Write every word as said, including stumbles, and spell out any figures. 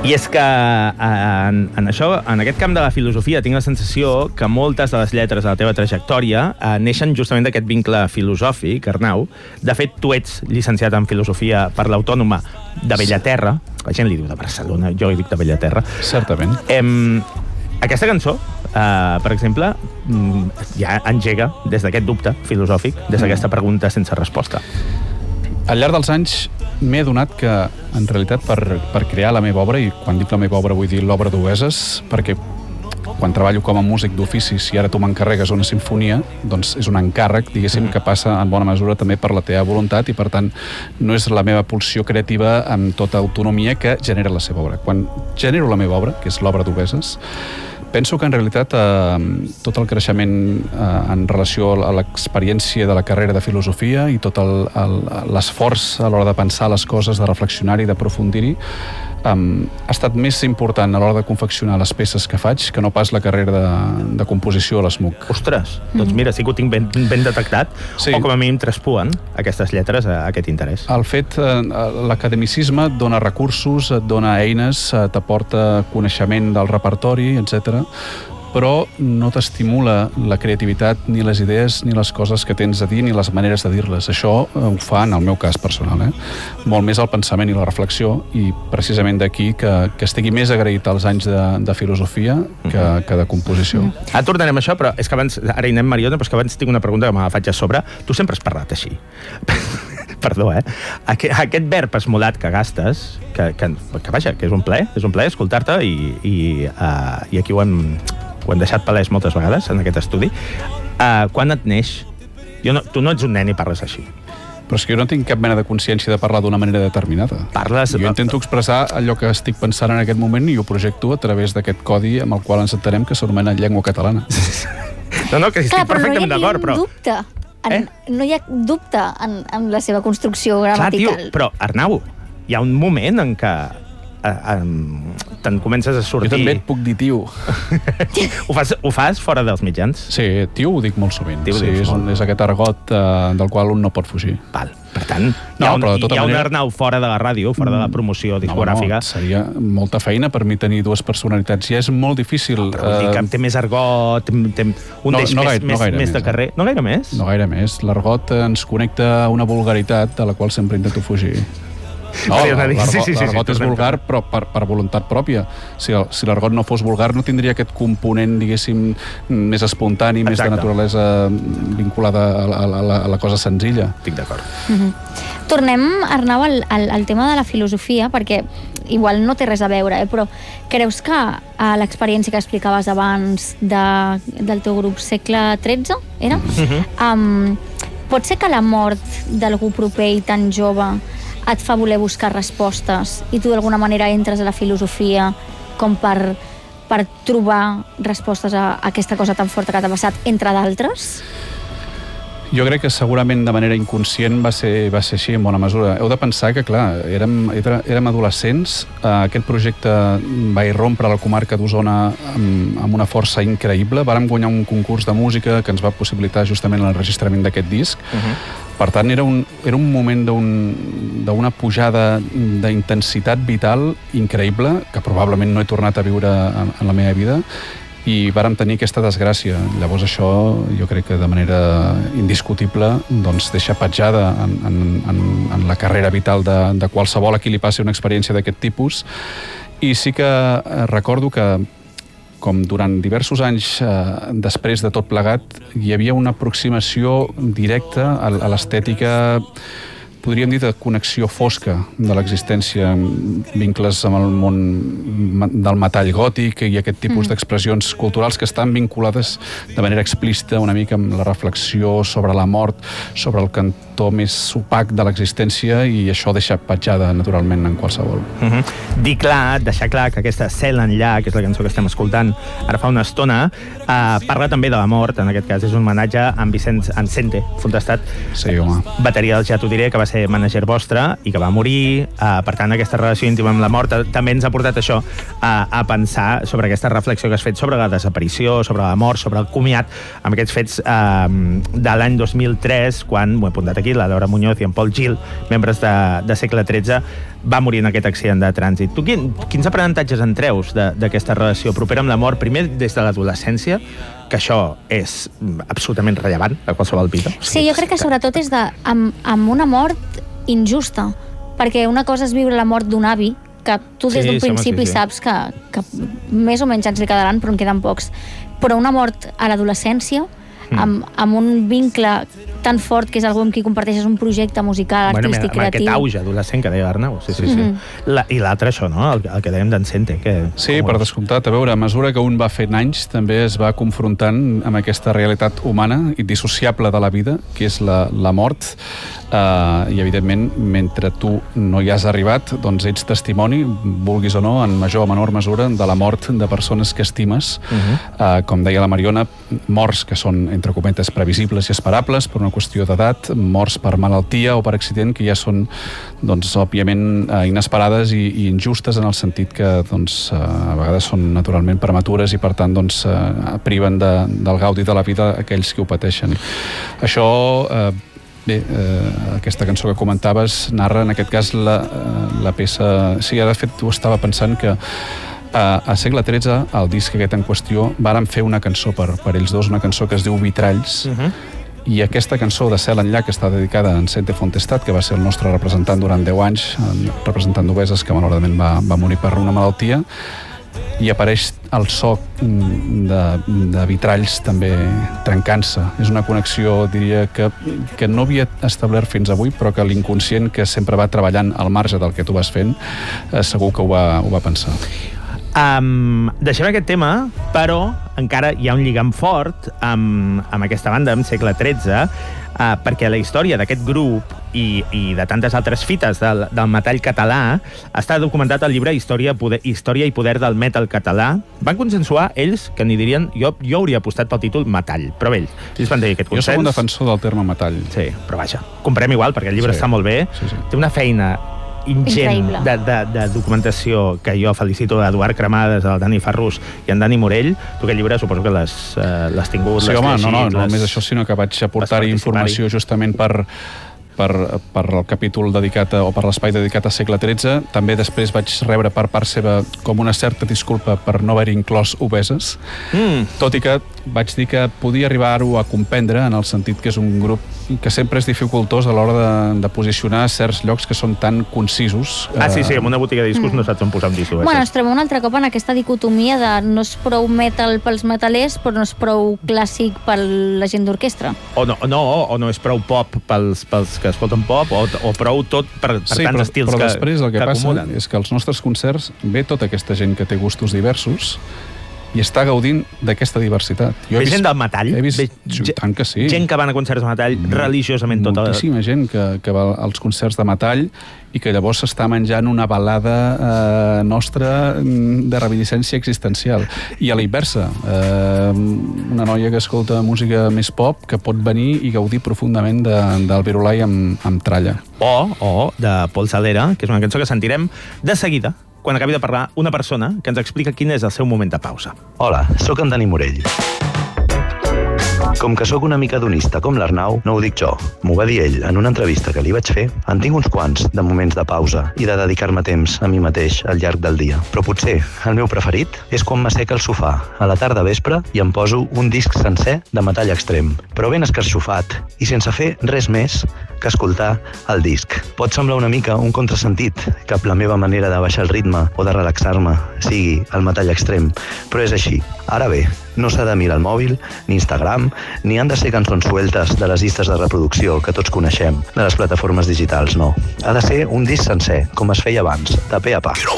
I és que en, en això, en aquest camp de la filosofia, tinc la sensació que moltes de les lletres de la teva trajectòria eh, neixen justament d'aquest vincle filosòfic, Arnau. De fet, tu ets llicenciat en filosofia per l'Autònoma de Bellaterra. La gent li diu de Barcelona, jo li dic de Bellaterra. Certament. Em, aquesta cançó, eh, per exemple, ja engega des d'aquest dubte filosòfic, des d'aquesta pregunta sense resposta. Al llarg dels anys m'he adonat que, en realitat, per, per crear la meva obra, i quan dic la meva obra vull dir l'obra d'Obeses, perquè quan treballo com a músic d'oficis i ara tu m'encarregues una sinfonia, doncs és un encàrrec, diguéssim, que passa en bona mesura també per la teva voluntat i, per tant, no és la meva pulsió creativa amb tota autonomia que genera la seva obra. Quan genero la meva obra, que és l'obra d'Obeses, penso que en realitat eh, tot el creixement eh, en relació a l'experiència de la carrera de filosofia i tot l'esforç a l'hora de pensar les coses, de reflexionar-hi, d'aprofundir-hi, Um, ha estat més important a l'hora de confeccionar les peces que faig que no pas la carrera de, de composició a l'ESMUC. Ostres, doncs mira, sí que ho tinc ben, ben detectat, sí. O com a mínim traspuen aquestes lletres a aquest interès. El fet, eh, l'academicisme et dona recursos, et dona eines, t'aporta coneixement del repertori, etcètera, però no t'estimula la creativitat, ni les idees, ni les coses que tens a dir, ni les maneres de dir-les. Això ho fa, en el meu cas personal, eh? molt més el pensament i la reflexió, i precisament d'aquí que, que estigui més agraït als anys de, de filosofia que, mm-hmm. que de composició. Mm-hmm. Ara tornarem a això, però és que abans, ara hi anem, Mariona, però és que abans tinc una pregunta que me la faig a sobre. Tu sempre has parlat així. Perdó, eh? Aquest, aquest verb esmolat que gastes, que, que, que vaja, que és un plaer, és un plaer escoltar-te, i, i, uh, i aquí ho hem... ho hem deixat palès moltes vegades en aquest estudi. Uh, quan et neix? Jo no, tu no ets un nen i parles així. Però és que jo no tinc cap mena de consciència de parlar d'una manera determinada. Parles... Jo intento expressar allò que estic pensant en aquest moment i ho projecto a través d'aquest codi amb el qual ens entenem, que s'anomena llengua catalana. No, no, que estic Clar, perfectament d'acord, però... No hi ha dubte en, eh? no hi ha dubte en, en la seva construcció Clar, gramatical. tio, però, Arnau, hi ha un moment en què Uh, um, te'n comences a sortir... Jo també et puc dir tio. ho, fas, ho fas fora dels mitjans? Sí, tio ho dic molt sovint. Tio sí, és, un, és aquest argot uh, del qual un no pot fugir. Val. Per tant, no, hi ha, un, però de tota hi ha manera... un Arnau fora de la ràdio, fora de la promoció discogràfica. No, no, seria molta feina per mi tenir dues personalitats. Ja és molt difícil... No, però vull dir que té més argot, té, té un no, deix no més, gaire, no més, més més, de carrer. No gaire més? No gaire més. L'argot ens connecta a una vulgaritat de la qual sempre intento fugir. No, l'argot sí, sí, sí, sí, és vulgar, però per, per voluntat pròpia. Si, el, si l'argot no fos vulgar, no tindria aquest component, diguéssim, més espontani, Exacte. més de naturalesa vinculada a, a, a, la, a la cosa senzilla. Estic d'acord. Mm-hmm. Tornem, Arnau, al, al, al tema de la filosofia, perquè igual no té res a veure, eh, però creus que a l'experiència que explicaves abans de, del teu grup segle tretze, era? Mm-hmm. Um, pot ser que la mort d'algú proper i tan jove et fa voler buscar respostes i tu d'alguna manera entres a la filosofia com per, per trobar respostes a aquesta cosa tan forta que t'ha passat, entre d'altres? Jo crec que segurament de manera inconscient va ser, va ser així en bona mesura. Heu de pensar que, clar, érem, érem adolescents, aquest projecte va irrompre a la comarca d'Osona amb, amb una força increïble. Vàrem guanyar un concurs de música que ens va possibilitar justament l'enregistrament d'aquest disc. Uh-huh. Per tant, era un, era un moment d'una pujada d'intensitat vital increïble, que probablement no he tornat a viure en, en la meva vida, i vàrem tenir aquesta desgràcia. Llavors això, jo crec que de manera indiscutible, doncs deixa petjada en, en, en, en la carrera vital de, de qualsevol a qui li passi una experiència d'aquest tipus. I sí que recordo que, com durant diversos anys eh, després de tot plegat, hi havia una aproximació directa a, a l'estètica, podríem dir, de connexió fosca de l'existència, vincles amb el món del metall gòtic i aquest tipus mm. d'expressions culturals que estan vinculades de manera explícita una mica amb la reflexió sobre la mort, sobre el cantó més opac de l'existència, i això deixa petjada naturalment en qualsevol. Mm-hmm. Dir clar, deixar clar que aquesta Cel enllà, que és la cançó que estem escoltant ara fa una estona, eh, parla també de la mort. En aquest cas és un homenatge a en Vicenç Encente, Fontestat, sí, home. bateria del Ja t'ho diré, que va ser manager vostre i que va morir, uh, per tant aquesta relació íntima amb la mort també ens ha portat això a, a pensar sobre aquesta reflexió que has fet sobre la desaparició, sobre la mort, sobre el comiat, amb aquests fets uh, de l'any dos mil tres, quan, ho he apuntat aquí, la Laura Muñoz i en Paul Gil, membres de, de segle tretze, va morir en aquest accident de trànsit. Tu quin, quins aprenentatges en treus d'aquesta relació propera amb la mort, primer des de l'adolescència, que això és absolutament rellevant a qualsevol vida? Sí, jo crec que sobretot és de, amb, amb una mort injusta, perquè una cosa és viure la mort d'un avi, que tu des Sí, d'un sí, principi sí, sí. saps que, que més o menys ens li quedaran, però en queden pocs. Però una mort a l'adolescència, amb, amb un vincle tan fort que és algú amb qui comparteixes un projecte musical, Bueno, artístic, amb aquest creatiu. auge adolescent que deia Arnau. Sí, sí, sí. Mhm. La, I l'altre, això, no? El, el que dèiem d'en Sente. Que, Sí, com per ho- descomptat. A veure, a mesura que un va fent anys, també es va confrontant amb aquesta realitat humana i dissociable de la vida, que és la, la mort, uh, i evidentment, mentre tu no hi has arribat, doncs ets testimoni, vulguis o no, en major o menor mesura, de la mort de persones que estimes. Uh-huh. uh, com deia la Mariona, morts que són, entre cometes, previsibles i esperables per una qüestió d'edat, morts per malaltia o per accident, que ja són, doncs, òbviament, uh, inesperades i, i injustes en el sentit que, doncs, uh, a vegades són naturalment prematures i, per tant, doncs, uh, priven de, del gaudi de la vida aquells que ho pateixen. Això, uh, bé, uh, aquesta cançó que comentaves narra, en aquest cas, la, uh, la peça... Sí, de fet, ho estava pensant que a, a segle tretze, el disc aquest en qüestió, vàrem fer una cançó per, per ells dos, una cançó que es diu Vitralls, Mhm. i aquesta cançó de Cel enllà, que està dedicada a en Sente Fontestat, que va ser el nostre representant durant deu anys, representant d'Obeses, que malauradament va, va morir per una malaltia, i apareix el so de, de vitralls també trencant-se. És una connexió, diria, que, que no havia establert fins avui, però que l'inconscient, que sempre va treballant al marge del que tu vas fent, eh, segur que ho va, ho va pensar. Um, deixem aquest tema, però encara hi ha un lligam fort amb, amb aquesta banda, amb segle tretze, uh, perquè la història d'aquest grup i, i de tantes altres fites del, del metall català està documentat al llibre Història, poder, Història i poder del metal català. Van consensuar ells, que n'hi dirien, jo, jo hauria apostat pel títol metall, però ells, ells van tenir aquest consens. Jo soc un defensor del terme metall. Sí, però vaja, comprem igual, perquè el llibre Sí. està molt bé. Sí, sí. Té una feina ingent Increïble. de, de, de documentació que jo felicito a Eduard Cremades, al Dani Ferrús i en Dani Morell. Tu aquest llibre suposo que l'has eh, l'has tingut, Sí, l'has home, no, no, llegit, no l'has- només això, sinó que vaig aportar-hi participar-hi. informació justament per, per, per el capítol dedicat a, o per l'espai dedicat a segle tretze. També després vaig rebre per part seva com una certa disculpa per no haver inclòs Obeses, Mm. tot i que vaig dir que podia arribar-ho a comprendre en el sentit que és un grup que sempre és dificultós a l'hora de, de posicionar certs llocs que són tan concisos. Ah, sí, sí, Eh, amb una botiga de discos mm. no saps on posar un disc. Bueno, ens trobem un altre cop en aquesta dicotomia de no és prou metal pels metalers, però no és prou clàssic per la gent d'orquestra. O no, no, o no és prou pop pels, pels que escolten pop, o, o prou tot per, per sí, tants però, estils però que, després el que, que passa acumulen. és que als nostres concerts ve tota aquesta gent que té gustos diversos i està gaudint d'aquesta diversitat. Jo Ve gent del metall? He vist, Ve Ve, tant que sí. Gent que van a concerts de metall religiosament tota la... Moltíssima gent que, que va als concerts de metall i que llavors s'està menjant una balada eh, nostra de reminiscència existencial. I a la inversa, eh, una noia que escolta música més pop que pot venir i gaudir profundament de, del Virulai amb, amb tralla. O, o de Pol Salera, que és una cançó que sentirem de seguida, quan acabi de parlar una persona que ens explica quin és el seu moment de pausa. Hola, sóc en Dani Morell. Com que sóc una mica donista com l'Arnau, no ho dic jo. M'ho va dir ell en una entrevista que li vaig fer. En tinc uns quants de moments de pausa i de dedicar-me temps a mi mateix al llarg del dia. Però potser el meu preferit és quan m'asseca al sofà a la tarda vespre i em poso un disc sencer de metall extrem, però ben escarxofat i sense fer res més que escoltar el disc. Pot semblar una mica un contrasentit que la meva manera de baixar el ritme o de relaxar-me sigui el metall extrem, però és així. Ara bé, no s'ha de mirar el mòbil, ni Instagram, ni han de ser cançons sueltes de les llistes de reproducció que tots coneixem, de les plataformes digitals, no. Ha de ser un disc sencer, com es feia abans, de pe a pa.